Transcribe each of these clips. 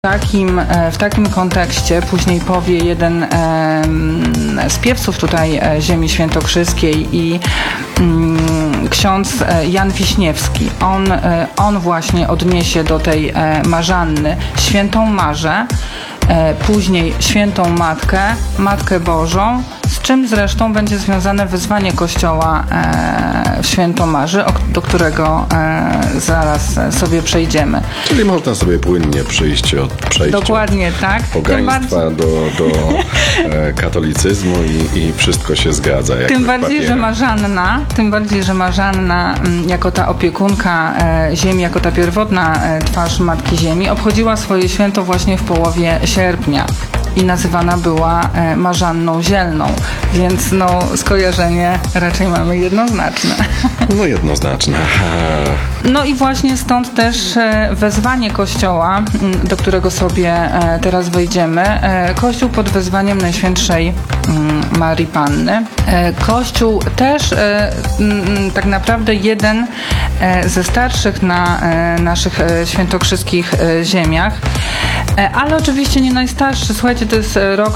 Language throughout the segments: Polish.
W takim kontekście później powie jeden z piewców tutaj ziemi świętokrzyskiej i ksiądz Jan Wiśniewski. On właśnie odniesie do tej Marzanny świętą Marzę, później świętą Matkę Bożą, z czym zresztą będzie związane wyzwanie Kościoła w Świętomarzy, do którego zaraz sobie przejdziemy. Czyli można sobie płynnie przejść od Dokładnie tak. pogaństwa do katolicyzmu i wszystko się zgadza. Tym bardziej, że Marzanna jako ta opiekunka ziemi, jako ta pierwotna twarz Matki Ziemi obchodziła swoje święto właśnie w połowie sierpnia i nazywana była Marzanną Zielną, więc skojarzenie raczej mamy jednoznaczne. Jednoznaczne. No i właśnie stąd też wezwanie Kościoła, do którego sobie teraz wejdziemy. Kościół pod wezwaniem Najświętszej Marii Panny. Kościół też tak naprawdę jeden ze starszych na naszych świętokrzyskich ziemiach, ale oczywiście nie najstarszy. Słuchajcie, to jest rok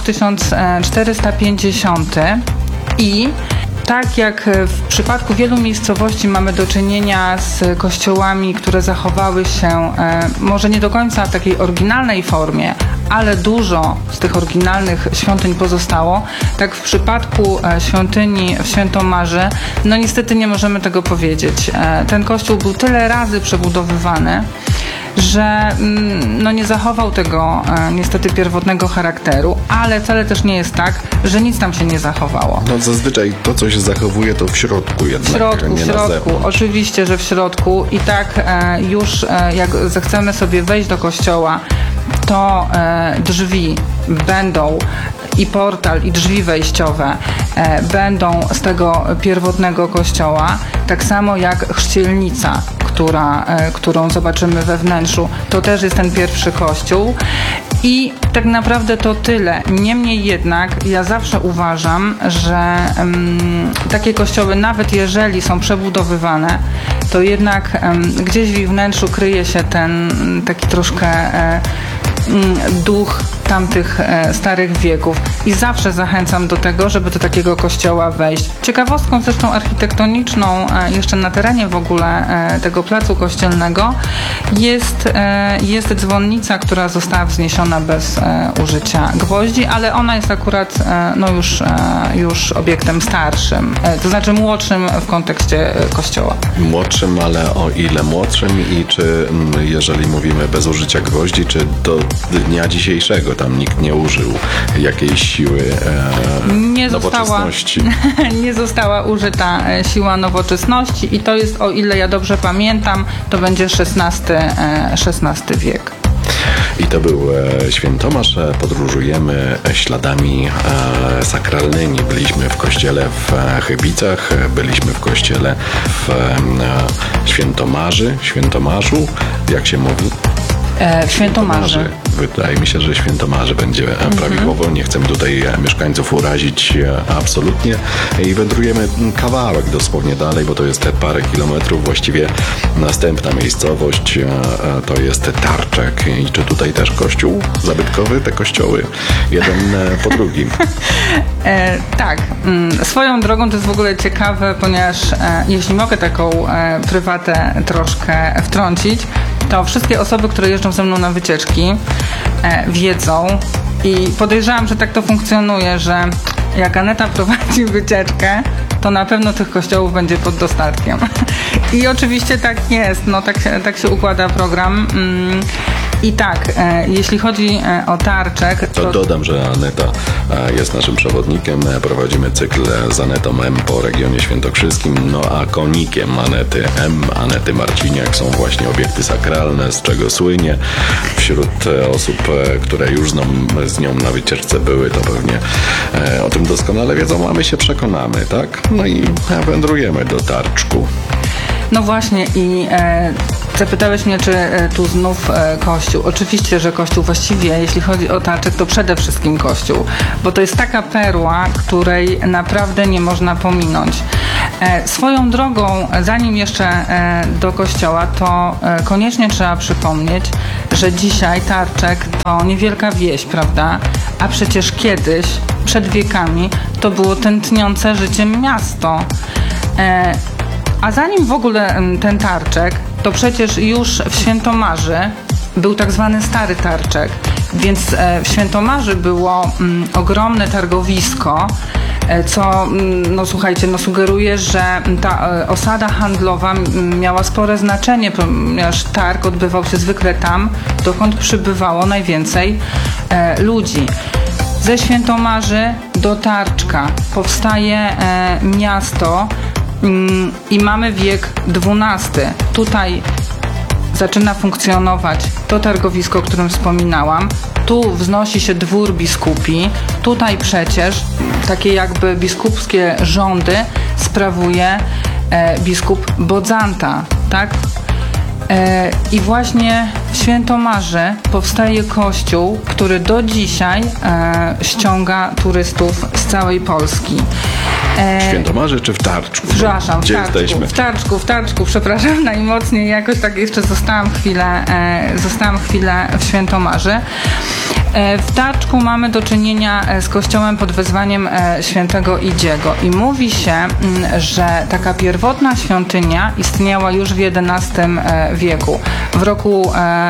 1450 i tak jak w przypadku wielu miejscowości mamy do czynienia z kościołami, które zachowały się może nie do końca w takiej oryginalnej formie, ale dużo z tych oryginalnych świątyń pozostało, tak w przypadku świątyni w Świętomarzy, niestety nie możemy tego powiedzieć. Ten kościół był tyle razy przebudowywany, że nie zachował tego niestety pierwotnego charakteru, ale wcale też nie jest tak, że nic tam się nie zachowało. Zazwyczaj to, co się zachowuje, to w środku jednak, w środku. Oczywiście, że w środku i tak już jak zechcemy sobie wejść do kościoła, to drzwi będą i portal, i drzwi wejściowe będą z tego pierwotnego kościoła, tak samo jak chrzcielnica, którą zobaczymy we wnętrzu. To też jest ten pierwszy kościół i tak naprawdę to tyle. Niemniej jednak ja zawsze uważam, że takie kościoły, nawet jeżeli są przebudowywane, to jednak gdzieś w ich wnętrzu kryje się ten taki troszkę duch tamtych starych wieków i zawsze zachęcam do tego, żeby do takiego kościoła wejść. Ciekawostką zresztą architektoniczną jeszcze na terenie w ogóle tego placu kościelnego jest dzwonnica, która została wzniesiona bez użycia gwoździ, ale ona jest akurat już obiektem starszym, to znaczy młodszym w kontekście kościoła. Młodszym, ale o ile młodszym i czy jeżeli mówimy bez użycia gwoździ, czy do dnia dzisiejszego tam nikt nie użył jakiejś siły nowoczesności? Nie została użyta siła nowoczesności i to jest, o ile ja dobrze pamiętam, to będzie XVI wiek. I to był Świętomarz. Podróżujemy śladami sakralnymi. Byliśmy w kościele w Chybicach, byliśmy w kościele w Świętomarzu. Jak się mówi? Świętomarzy. Wydaje mi się, że Świętomarzy będzie prawidłowo. Nie chcemy tutaj mieszkańców urazić absolutnie. I wędrujemy kawałek dosłownie dalej, bo to jest te parę kilometrów. Właściwie następna miejscowość to jest Tarczek. I czy tutaj też kościół zabytkowy? Te kościoły. Jeden po drugim. Tak. Swoją drogą to jest w ogóle ciekawe, ponieważ jeśli mogę taką prywatę troszkę wtrącić, to wszystkie osoby, które jeżdżą ze mną na wycieczki, wiedzą i podejrzewam, że tak to funkcjonuje, że jak Aneta prowadzi wycieczkę, to na pewno tych kościołów będzie pod dostatkiem. I oczywiście tak jest, tak się układa program. I tak, jeśli chodzi o Tarczek... To dodam, że Aneta jest naszym przewodnikiem. Prowadzimy cykl z Anetą M po regionie świętokrzyskim, a konikiem Anety Marciniak są właśnie obiekty sakralne, z czego słynie. Wśród osób, które już z nią na wycieczce były, to pewnie o tym doskonale wiedzą, a my się przekonamy, tak? I wędrujemy do Tarczku. No właśnie i zapytałeś mnie, czy tu znów Kościół. Oczywiście, że Kościół właściwie, jeśli chodzi o tarczek, to przede wszystkim Kościół, bo to jest taka perła, której naprawdę nie można pominąć. Swoją drogą, zanim jeszcze do Kościoła, to koniecznie trzeba przypomnieć, że dzisiaj Tarczek to niewielka wieś, prawda? A przecież kiedyś, przed wiekami, to było tętniące życiem miasto. A zanim w ogóle ten Tarczek, to przecież już w Świętomarzy był tak zwany Stary Tarczek, więc w Świętomarzy było ogromne targowisko, co, no słuchajcie, no sugeruje, że ta osada handlowa miała spore znaczenie, ponieważ targ odbywał się zwykle tam, dokąd przybywało najwięcej ludzi. Ze Świętomarzy do Tarczka powstaje miasto i mamy wiek XII. Tutaj zaczyna funkcjonować to targowisko, o którym wspominałam. Tu wznosi się dwór biskupi. Tutaj przecież takie jakby biskupskie rządy sprawuje biskup Bodzanta, tak? I właśnie w Świętomarzy powstaje kościół, który do dzisiaj ściąga turystów z całej Polski. W Świętomarzy czy w Tarczku? Przepraszam, Gdzie jesteśmy? W Tarczku, przepraszam najmocniej, jakoś tak jeszcze zostałam chwilę w Świętomarzy. W Tarczku mamy do czynienia z kościołem pod wezwaniem świętego Idziego i mówi się, że taka pierwotna świątynia istniała już w XI wieku, w roku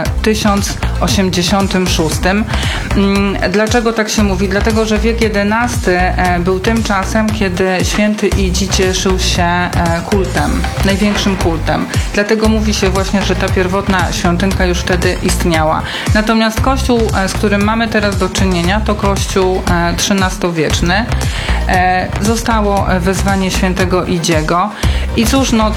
1086. Dlaczego tak się mówi? Dlatego, że wiek XI był tym czasem, kiedy święty Idzi cieszył się kultem, największym kultem. Dlatego mówi się właśnie, że ta pierwotna świątynka już wtedy istniała. Natomiast kościół, z którym mamy teraz do czynienia, to kościół XIII-wieczny. Zostało wezwanie świętego Idziego. I cóż, no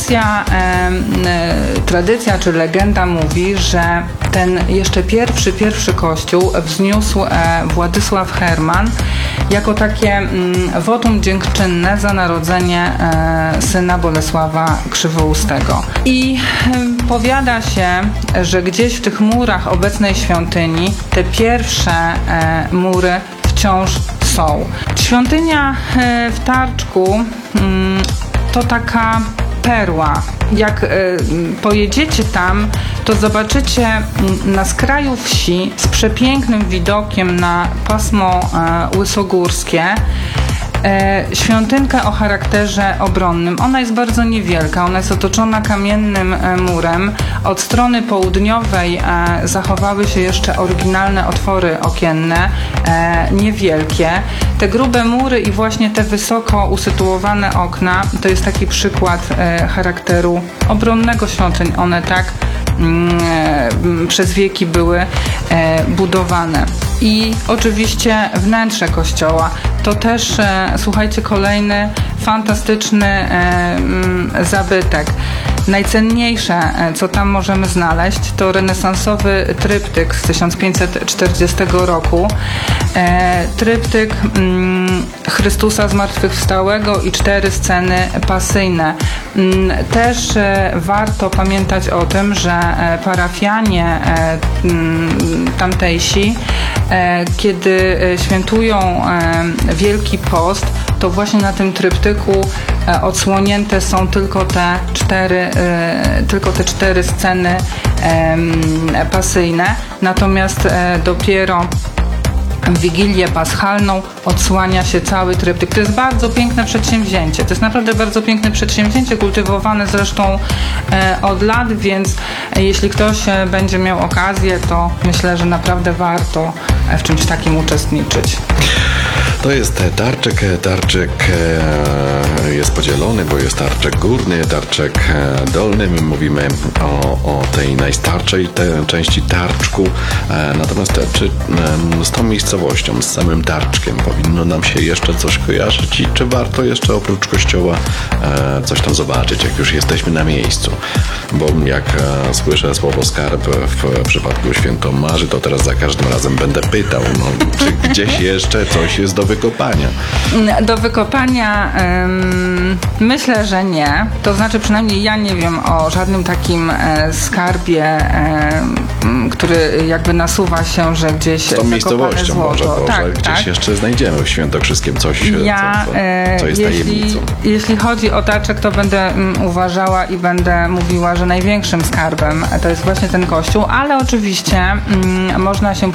tradycja czy legenda mówi, że ten jeszcze pierwszy kościół wzniósł Władysław Herman jako takie wotum dziękczynne za narodzenie syna Bolesława Krzywoustego. I powiada się, że gdzieś w tych murach obecnej świątyni te pierwsze mury wciąż są. Świątynia w Tarczku to taka perła. Jak pojedziecie tam, to zobaczycie na skraju wsi z przepięknym widokiem na pasmo łysogórskie świątynkę o charakterze obronnym. Ona jest bardzo niewielka, ona jest otoczona kamiennym murem. Od strony południowej zachowały się jeszcze oryginalne otwory okienne, niewielkie. Te grube mury i właśnie te wysoko usytuowane okna to jest taki przykład charakteru obronnego świątyń. One tak przez wieki były budowane. I oczywiście wnętrze kościoła to też, słuchajcie, kolejny fantastyczny zabytek. Najcenniejsze, co tam możemy znaleźć, to renesansowy tryptyk z 1540 roku. Tryptyk Chrystusa Zmartwychwstałego i 4 sceny pasyjne. Też warto pamiętać o tym, że parafianie tamtejsi, kiedy świętują Wielki Post, to właśnie na tym tryptyku odsłonięte są tylko te 4 sceny pasyjne, natomiast dopiero w Wigilię Paschalną odsłania się cały tryptyk. To jest bardzo piękne przedsięwzięcie. To jest naprawdę bardzo piękne przedsięwzięcie, kultywowane zresztą od lat, więc jeśli ktoś będzie miał okazję, to myślę, że naprawdę warto w czymś takim uczestniczyć. To jest tarczek. Tarczek jest podzielony, bo jest tarczek górny, tarczek dolny. My mówimy o tej najstarszej części Tarczku. Natomiast czy z tą miejscowością, z samym Tarczkiem powinno nam się jeszcze coś kojarzyć i czy warto jeszcze oprócz kościoła coś tam zobaczyć, jak już jesteśmy na miejscu? Bo jak słyszę słowo skarb w przypadku Świętomarzy, to teraz za każdym razem będę pytał, no, czy gdzieś jeszcze coś jest do wykopania. Do wykopania myślę, że nie. To znaczy przynajmniej ja nie wiem o żadnym takim skarbie, który jakby nasuwa się, że gdzieś Z tą miejscowością może gdzieś jeszcze znajdziemy w Świętokrzyskiem coś, co jest tajemnicą. Jeśli chodzi o Tarczek, to będę uważała i będę mówiła, że największym skarbem to jest właśnie ten kościół, ale oczywiście można się